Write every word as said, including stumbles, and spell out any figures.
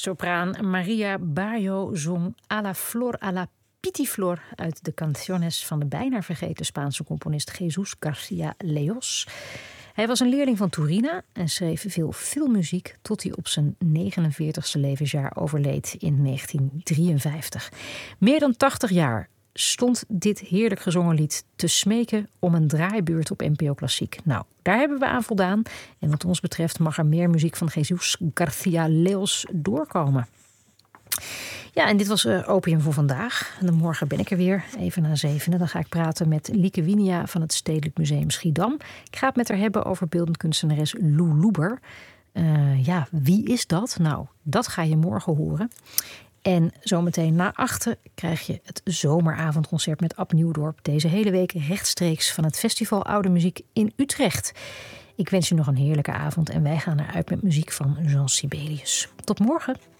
sopraan Maria Bayo zong A la Flor a la Pitiflor uit de canciones van de bijna vergeten Spaanse componist Jesús García Leos. Hij was een leerling van Turina en schreef veel filmmuziek tot hij op zijn negenenveertigste levensjaar overleed in negentien drieënvijftig. Meer dan tachtig jaar stond dit heerlijk gezongen lied te smeken om een draaibeurt op N P O Klassiek. Nou, daar hebben we aan voldaan. En wat ons betreft mag er meer muziek van Jesús García Leos doorkomen. Ja, en dit was uh, Opium voor vandaag. En dan morgen ben ik er weer, even na zevenen. Dan ga ik praten met Lieke Winia van het Stedelijk Museum Schiedam. Ik ga het met haar hebben over beeldend kunstenares Lou Loeber. Uh, ja, wie is dat? Nou, dat ga je morgen horen. En zometeen na achten krijg je het zomeravondconcert met Ab Nieuwdorp. Deze hele week rechtstreeks van het Festival Oude Muziek in Utrecht. Ik wens je nog een heerlijke avond en wij gaan eruit met muziek van Jean Sibelius. Tot morgen.